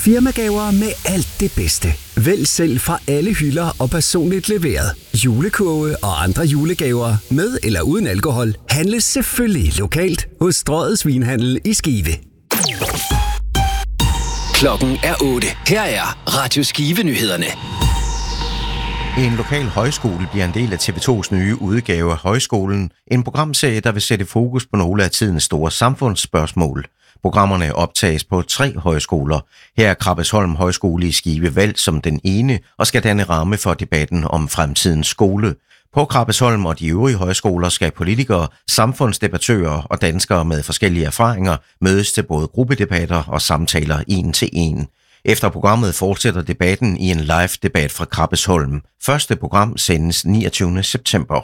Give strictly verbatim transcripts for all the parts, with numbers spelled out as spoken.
Firmagaver med alt det bedste. Vælg selv fra alle hylder og personligt leveret. Julekurve og andre julegaver med eller uden alkohol handles selvfølgelig lokalt hos Strøget Svinhandel i Skive. Klokken er otte. Her er Radio Skive-nyhederne. En lokal højskole bliver en del af T V to's nye udgave af Højskolen, en programserie, der vil sætte fokus på nogle af tidens store samfundsspørgsmål. Programmerne optages på tre højskoler. Her er Krabbesholm Højskole i Skive valgt som den ene og skal danne ramme for debatten om fremtidens skole. På Krabbesholm og de øvrige højskoler skal politikere, samfundsdebattører og danskere med forskellige erfaringer mødes til både gruppedebatter og samtaler en til en. Efter programmet fortsætter debatten i en live-debat fra Krabbesholm. Første program sendes niogtyvende september.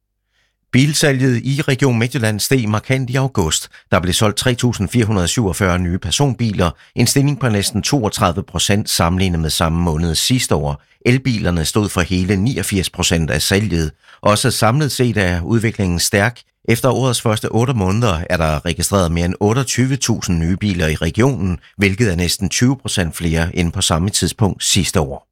Bilsalget i Region Midtjylland steg markant i august. Der blev solgt tre tusind fire hundrede syvogfyrre nye personbiler, en stigning på næsten toogtredive procent sammenlignet med samme måned sidste år. Elbilerne stod for hele niogfirs procent af salget. Også samlet set er udviklingen stærk. Efter årets første otte måneder er der registreret mere end otteogtyve tusind nye biler i regionen, hvilket er næsten tyve procent flere end på samme tidspunkt sidste år.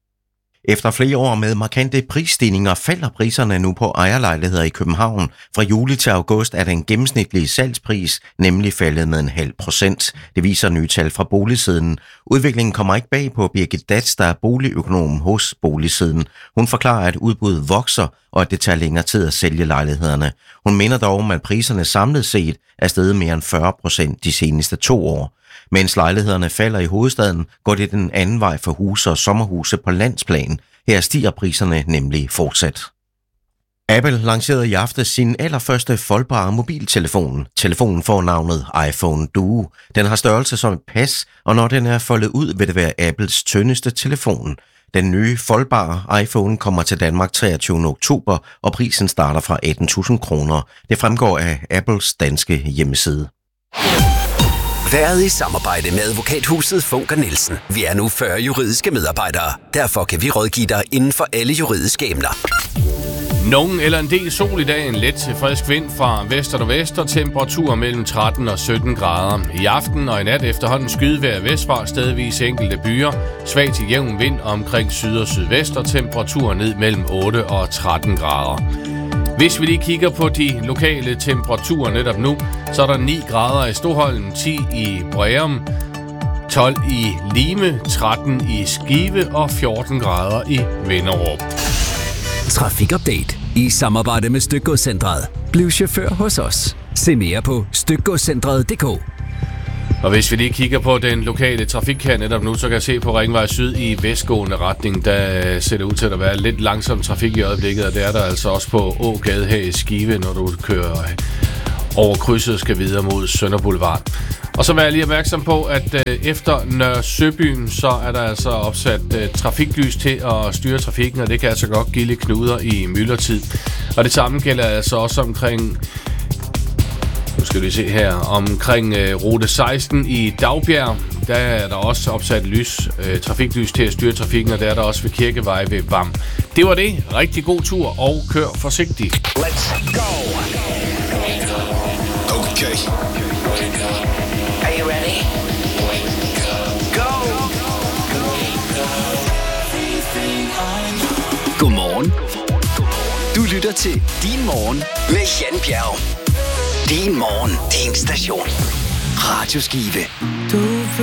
Efter flere år med markante prisstigninger falder priserne nu på ejerlejligheder i København. Fra juli til august er den gennemsnitlige salgspris nemlig faldet med en halv procent. Det viser nye tal fra Boligsiden. Udviklingen kommer ikke bag på Birgit Dats, der er boligøkonom hos Boligsiden. Hun forklarer, at udbuddet vokser, og at det tager længere tid at sælge lejlighederne. Hun mener dog om, at priserne samlet set er steget mere end fyrre procent de seneste to år. Mens lejlighederne falder i hovedstaden, går det den anden vej for huse og sommerhuse på landsplan. Her stiger priserne nemlig fortsat. Apple lancerede i aftes sin allerførste foldbare mobiltelefon. Telefonen får navnet iPhone Duo. Den har størrelse som et pas, og når den er foldet ud, vil det være Apples tyndeste telefon. Den nye foldbare iPhone kommer til Danmark treogtyvende oktober, og prisen starter fra atten tusind kroner. Det fremgår af Apples danske hjemmeside. Været i samarbejde med advokathuset Funker Nielsen. Vi er nu fyrre juridiske medarbejdere. Derfor kan vi rådgive dig inden for alle juridiske emner. Nogen eller en del sol i dag, en let til frisk vind fra vest og nordvest og temperatur mellem tretten og sytten grader. I aften og i nat efterhånden skydevejr vestfra, stedvis enkelte byer. Svag til jævn vind omkring syd og sydvest og temperatur ned mellem otte og tretten grader. Hvis vi lige kigger på de lokale temperaturer netop nu, så er der ni grader i Stoholm, ti i Breum, tolv i Lime, tretten i Skive og fjorten grader i Vinderup. Trafikupdate i samarbejde med Stykgodscentret. Bliv chauffør hos os. Se mere på stykgodscentret punktum d k. Og hvis vi lige kigger på den lokale trafik her netop nu, så kan jeg se på Ringvej Syd i vestgående retning, der ser det ud til at være lidt langsom trafik i øjeblikket, og det er der altså også på Ågade her i Skive, når du kører over krydset og skal videre mod Sønder Boulevard. Og så var jeg lige opmærksom på, at øh, efter Nørre Søbyen, så er der altså opsat øh, trafiklys til at styre trafikken, og det kan altså godt give lidt knuder i myldretid. Og det samme gælder altså også omkring... Nu skal vi se her, omkring øh, rute seksten i Dagbjerg, der er der også opsat lys, øh, trafiklys til at styre trafikken, og der er der også ved Kirkevej ved Vam. Det var det. Rigtig god tur, og kør forsigtigt. Let's go! Okay. Are you ready? Go! Godmorgen. Du lytter til Din Morgen med Jan Bjerg. Din morgen, din station. Radio Skive.